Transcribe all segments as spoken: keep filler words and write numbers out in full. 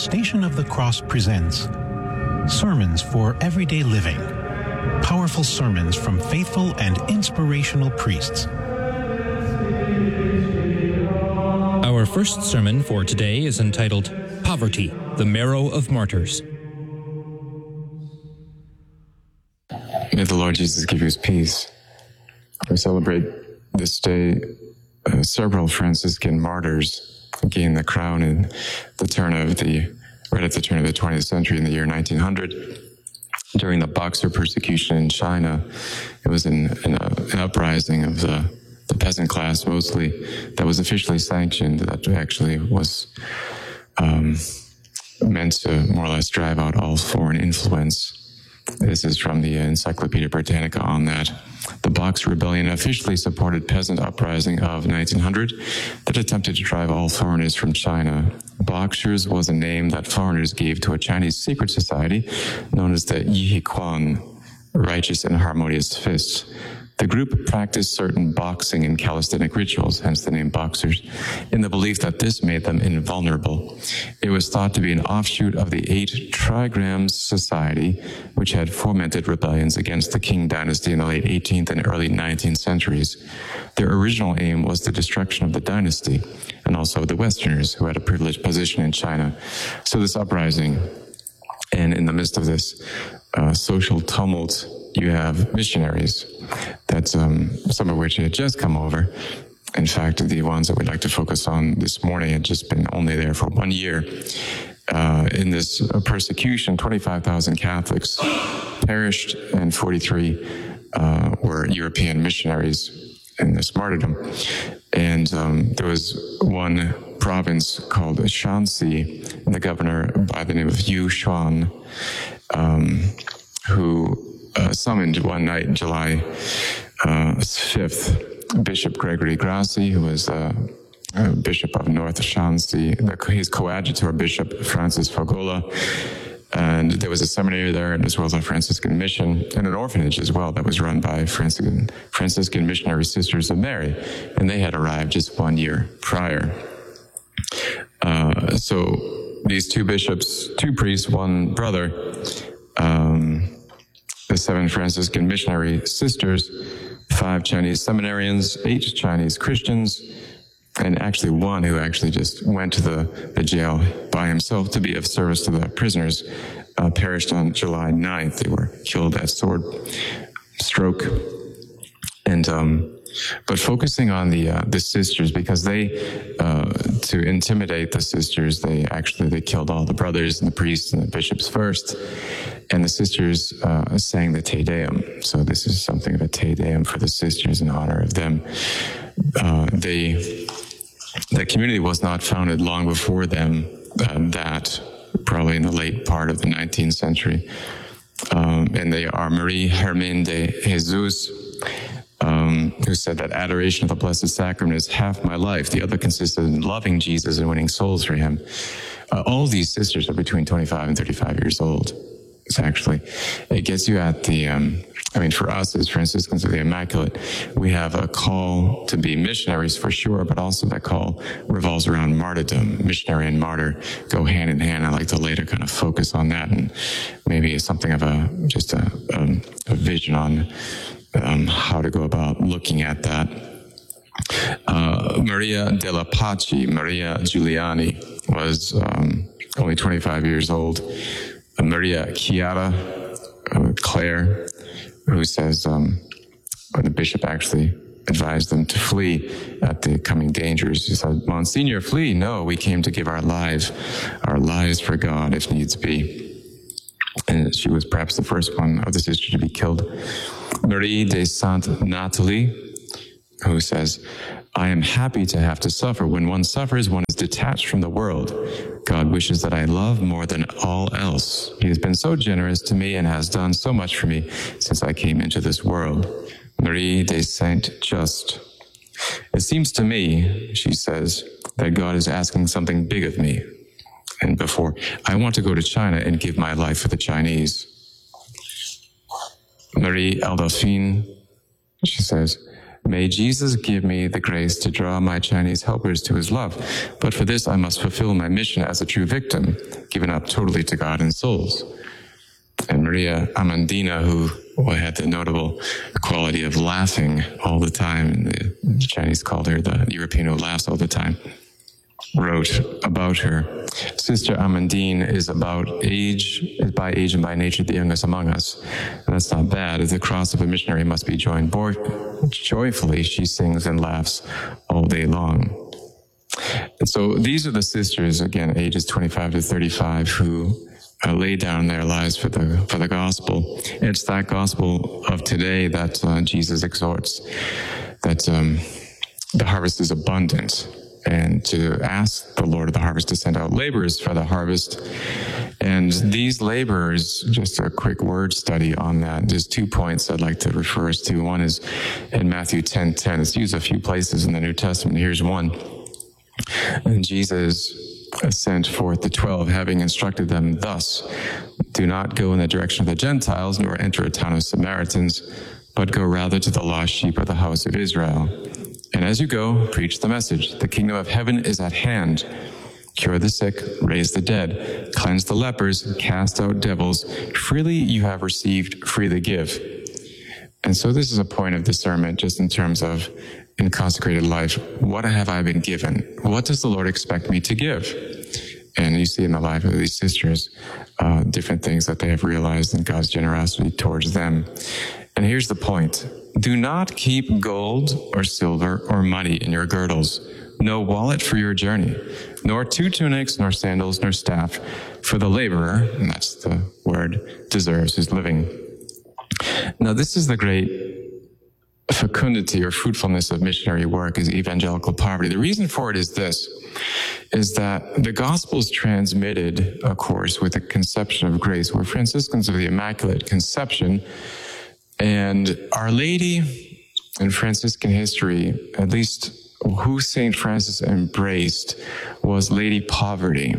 Station of the Cross presents Sermons for Everyday Living. Powerful sermons from faithful and inspirational priests. Our first sermon for today is entitled Poverty, the Marrow of Martyrs. May the Lord Jesus give you his peace. We celebrate this day uh, several Franciscan martyrs gained the crown in the turn of the, right at the turn of the twentieth century in the year nineteen hundred. During the Boxer persecution in China, it was an, an, uh, an uprising of the, the peasant class mostly that was officially sanctioned, that actually was um, meant to more or less drive out all foreign influence. This is from the Encyclopedia Britannica on that. The Boxer Rebellion officially supported peasant uprising of nineteen hundred that attempted to drive all foreigners from China. Boxers was a name that foreigners gave to a Chinese secret society known as the Yihequan, Righteous and Harmonious Fist. The group practiced certain boxing and calisthenic rituals, hence the name Boxers, in the belief that this made them invulnerable. It was thought to be an offshoot of the Eight Trigrams Society, which had fomented rebellions against the Qing dynasty in the late eighteenth and early nineteenth centuries. Their original aim was the destruction of the dynasty, and also the Westerners who had a privileged position in China. So this uprising, and in the midst of this uh, social tumult, you have missionaries, that um, some of which had just come over. In fact, the ones that we'd like to focus on this morning had just been only there for one year. Uh, in this uh, persecution, twenty-five thousand Catholics perished, and forty-three uh, were European missionaries in this martyrdom. And um, there was one province called Shanxi, and the governor by the name of Yu Xuan, um, who Uh, summoned one night, July uh, fifth, Bishop Gregory Grassi, who was uh, uh, Bishop of North Shanxi, his coadjutor, Bishop Francis Fagola, and there was a seminary there, as well as a Franciscan mission, and an orphanage as well that was run by Franciscan, Franciscan Missionary Sisters of Mary, and they had arrived just one year prior. Uh, so these two bishops, two priests, one brother, um, the seven Franciscan missionary sisters, five Chinese seminarians, eight Chinese Christians, and actually one who actually just went to the, the jail by himself to be of service to the prisoners, uh, perished on July ninth. They were killed at sword stroke. And um, but focusing on the uh, the sisters, because they uh, to intimidate the sisters, they actually they killed all the brothers and the priests and the bishops first, and the sisters uh, sang the Te Deum. So this is something of a Te Deum for the sisters in honor of them. Uh, they the community was not founded long before them. Uh, that probably in the late part of the nineteenth century, um, and they are Marie Hermine de Jesus. Um, who said that adoration of the Blessed Sacrament is half my life. The other consisted in loving Jesus and winning souls for him. Uh, all these sisters are between twenty-five and thirty-five years old. It's actually, it gets you at the, um, I mean, for us as Franciscans of the Immaculate, we have a call to be missionaries for sure, but also that call revolves around martyrdom. Missionary and martyr go hand in hand. I like to later kind of focus on that, and maybe something of a, just a, um, a vision on Um, how to go about looking at that. Uh, Maria della Pace, Maria Giuliani, was um, only twenty-five years old. Uh, Maria Chiara, uh, Claire, who says, um, when the bishop actually advised them to flee at the coming dangers, she said, "Monsignor, flee. No, we came to give our lives, our lives for God if needs be." And she was perhaps the first one of the sisters to be killed. Marie de Sainte Natalie, who says, "I am happy to have to suffer. When one suffers, one is detached from the world. God wishes that I love more than all else. He has been so generous to me and has done so much for me since I came into this world." Marie de Saint Just. "It seems to me," she says, "that God is asking something big of me. And before, I want to go to China and give my life for the Chinese." Marie Aldolphine, she says, May Jesus give me the grace to draw my Chinese helpers to his love. But for this, I must fulfill my mission as a true victim, given up totally to God and souls. And Maria Amandina, who had the notable quality of laughing all the time, the Chinese called her the European who laughs all the time, wrote about her. Sister Amandine is about age, is by age and by nature the youngest among us. And that's not bad, as the cross of a missionary must be joined bo- joyfully. She sings and laughs all day long. And so these are the sisters, again, ages twenty-five to thirty-five, who uh, lay down their lives for the for the gospel. It's that gospel of today that uh, Jesus exhorts, that um, the harvest is abundant, and to ask the Lord of the harvest to send out laborers for the harvest. And these laborers, just a quick word study on that, there's two points I'd like to refer us to. One is in Matthew ten ten. It's used a few places in the New Testament. Here's one. And Jesus sent forth the twelve, having instructed them thus: do not go in the direction of the Gentiles, nor enter a town of Samaritans, but go rather to the lost sheep of the house of Israel. And as you go, preach the message. The kingdom of heaven is at hand. Cure the sick, raise the dead, cleanse the lepers, cast out devils. Freely you have received, freely give. And so this is a point of discernment just in terms of in consecrated life. What have I been given? What does the Lord expect me to give? And you see in the life of these sisters, uh, different things that they have realized in God's generosity towards them. And here's the point. Do not keep gold or silver or money in your girdles, no wallet for your journey, nor two tunics, nor sandals, nor staff, for the laborer, and that's the word, deserves his living. Now, this is the great fecundity or fruitfulness of missionary work, is evangelical poverty. The reason for it is this, is that the gospel is transmitted, of course, with the conception of grace. We're Franciscans of the Immaculate Conception, and Our Lady in Franciscan history, at least who Saint Francis embraced, was Lady Poverty.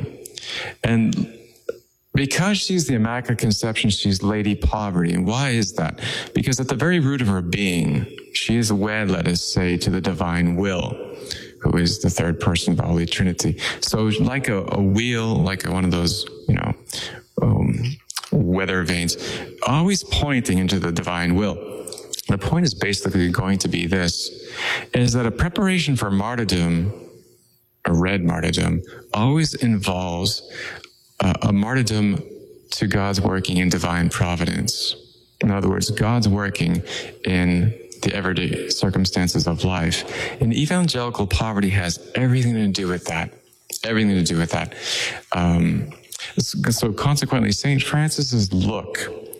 And because she's the Immaculate Conception, she's Lady Poverty. And why is that? Because at the very root of her being, she is wed, let us say, to the divine will, who is the third person of the Holy Trinity. So like a, a wheel, like a, one of those, you know, um, weather vanes, always pointing into the divine will. The point is basically going to be this, is that a preparation for martyrdom, a red martyrdom, always involves uh, a martyrdom to God's working in divine providence. In other words, God's working in the everyday circumstances of life. And evangelical poverty has everything to do with that. Everything to do with that. Um, so consequently, Saint Francis's look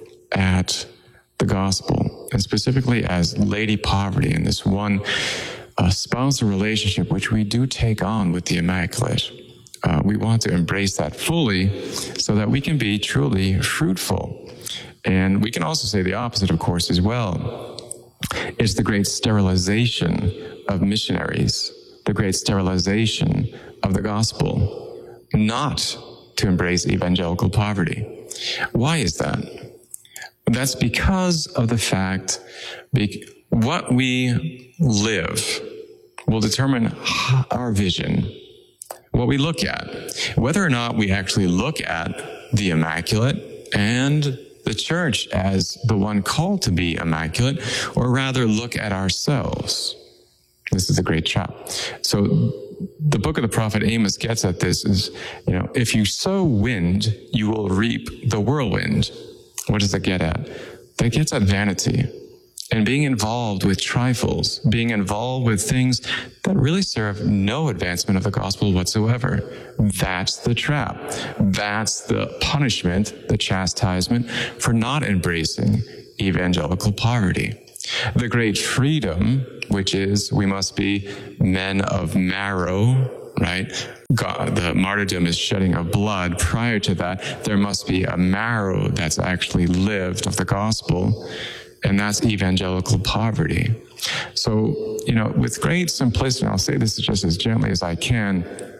at the gospel, and specifically as Lady Poverty in this one uh, spousal relationship, which we do take on with the Immaculate. Uh, we want to embrace that fully so that we can be truly fruitful. And we can also say the opposite, of course, as well. It's the great sterilization of missionaries, the great sterilization of the gospel, not to embrace evangelical poverty. Why is that? That's because of the fact that what we live will determine our vision, what we look at, whether or not we actually look at the Immaculate and the Church as the one called to be immaculate, or rather look at ourselves. This is a great trap. So the book of the prophet Amos gets at this is, you know, if you sow wind, you will reap the whirlwind. What does that get at? That gets at vanity and being involved with trifles, being involved with things that really serve no advancement of the gospel whatsoever. That's the trap. That's the punishment, the chastisement for not embracing evangelical poverty. The great freedom, which is we must be men of marrow, right? God, the martyrdom is shedding of blood. Prior to that, there must be a marrow that's actually lived of the gospel, and that's evangelical poverty. So, you know, with great simplicity, and I'll say this just as gently as I can,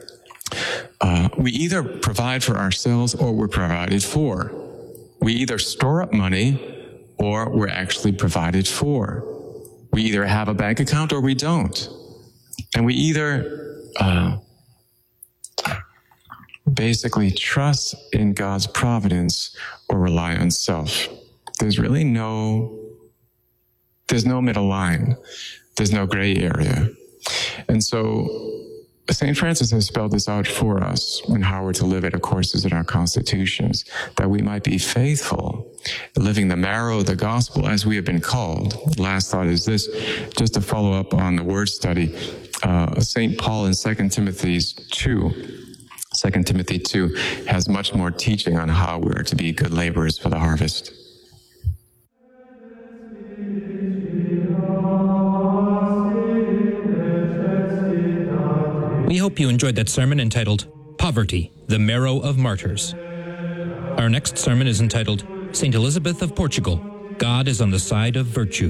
uh, we either provide for ourselves or we're provided for. We either store up money or we're actually provided for. We either have a bank account or we don't. And we either uh, basically trust in God's providence or rely on self. There's really no, there's no middle line. There's no gray area. And so Saint Francis has spelled this out for us in how we're to live it, of course, is in our constitutions, that we might be faithful, living the marrow of the gospel as we have been called. Last thought is this, just to follow up on the word study, uh, Saint Paul in Second Timothy two, Second Timothy two has much more teaching on how we are to be good laborers for the harvest. We hope you enjoyed that sermon entitled Poverty, the Marrow of Martyrs. Our next sermon is entitled Saint Elizabeth of Portugal, God is on the Side of Virtue.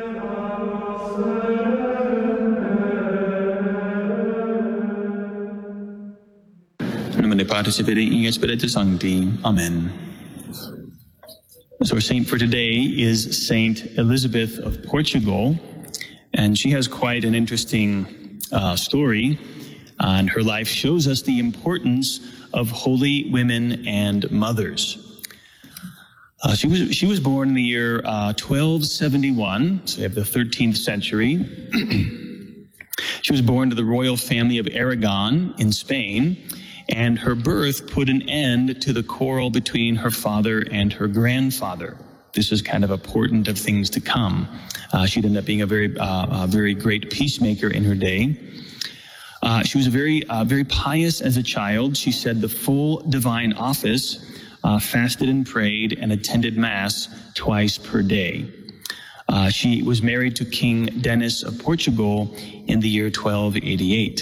In nomine Patris et Filii et Spiritus Sancti. Amen. So our saint for today is Saint Elizabeth of Portugal, and she has quite an interesting uh, story. And her life shows us the importance of holy women and mothers. Uh, she was she was born in the year uh, twelve seventy-one, so we have the thirteenth century. She was born to the royal family of Aragon in Spain, and her birth put an end to the quarrel between her father and her grandfather. This is kind of a portent of things to come. Uh, she'd end up being a very, uh, a very great peacemaker in her day. Uh, she was very, uh, very pious as a child. She said the full divine office, uh, fasted and prayed, and attended Mass twice per day. Uh, she was married to King Denis of Portugal in the year twelve eighty-eight.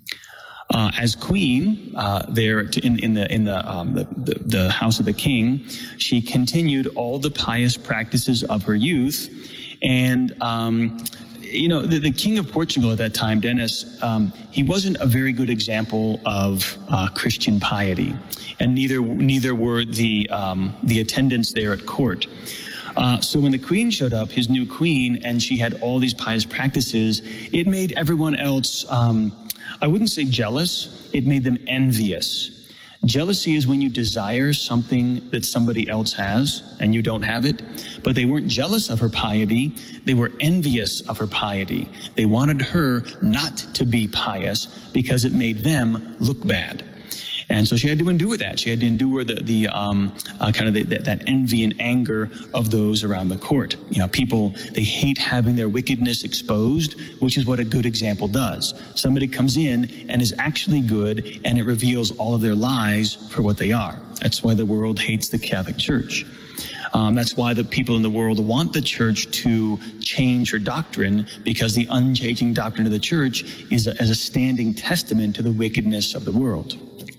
Uh, as queen, uh, there in, in the in the, um, the, the the house of the king, she continued all the pious practices of her youth, and um, you know the, the king of Portugal at that time, Denis, um, he wasn't a very good example of uh, Christian piety, and neither neither were the um, the attendants there at court. Uh, so when the queen showed up, his new queen, and she had all these pious practices, it made everyone else. Um, I wouldn't say jealous, it made them envious. Jealousy is when you desire something that somebody else has and you don't have it, but they weren't jealous of her piety, they were envious of her piety. They wanted her not to be pious because it made them look bad. And so she had to endure that. She had to endure the, the um, uh, kind of the, that, that envy and anger of those around the court. You know, people, they hate having their wickedness exposed, which is what a good example does. Somebody comes in and is actually good, and it reveals all of their lies for what they are. That's why the world hates the Catholic Church. Um, that's why the people in the world want the church to change her doctrine, because the unchanging doctrine of the church is a, as a standing testament to the wickedness of the world.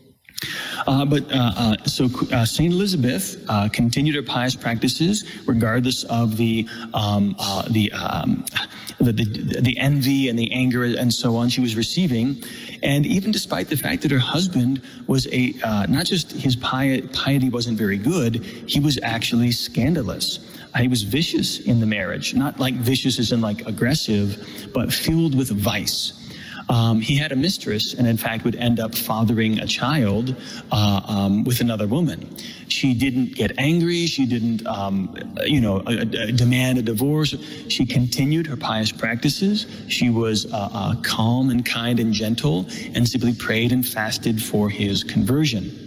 Uh, but uh, uh, so uh, Saint Elizabeth uh, continued her pious practices regardless of the um, uh, the, um, the, the the envy and the anger and so on she was receiving, and even despite the fact that her husband was a uh, not just his pi- piety wasn't very good, he was actually scandalous. He was vicious in the marriage, not like vicious as in like aggressive, but filled with vice. Um, he had a mistress, and in fact would end up fathering a child uh, um, with another woman. She didn't get angry. She didn't, um, you know, uh, demand a divorce. She continued her pious practices. She was uh, uh, calm and kind and gentle, and simply prayed and fasted for his conversion.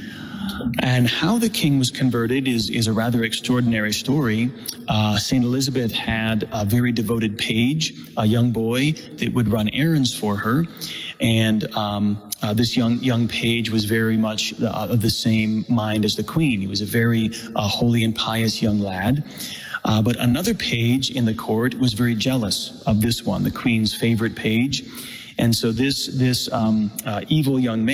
And how the king was converted is, is a rather extraordinary story. Uh, Saint Elizabeth had a very devoted page, a young boy that would run errands for her. And um, uh, this young young page was very much uh, of the same mind as the queen. He was a very uh, holy and pious young lad. Uh, but another page in the court was very jealous of this one, the queen's favorite page. And so this, this um, uh, evil young man